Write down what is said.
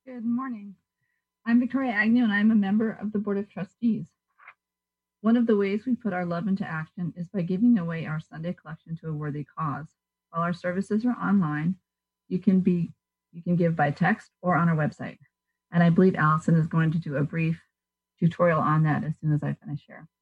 Good morning. I'm Victoria Agnew and I'm a member of the Board of Trustees. One of the ways we put our love into action is by giving away our Sunday collection to a worthy cause. While our services are online, you can give by text or on our website. And I believe Allison is going to do a brief tutorial on that as soon as I finish here.